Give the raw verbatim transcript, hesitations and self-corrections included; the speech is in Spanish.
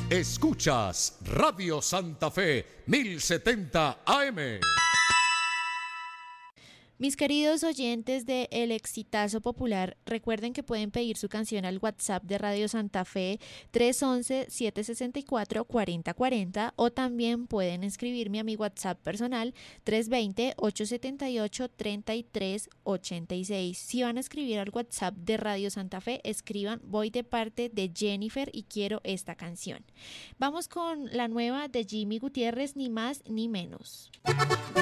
Escuchas Radio Santa Fe mil setenta A M. Mis queridos oyentes de El Exitazo Popular, recuerden que pueden pedir su canción al WhatsApp de Radio Santa Fe tres once, siete sesenta y cuatro, cuarenta cuarenta o también pueden escribirme a mi WhatsApp personal tres veinte, ochocientos setenta y ocho, treinta y tres ochenta y seis. Si van a escribir al WhatsApp de Radio Santa Fe, escriban voy de parte de Jennifer y quiero esta canción. Vamos con la nueva de Jimmy Gutiérrez, ni más ni menos.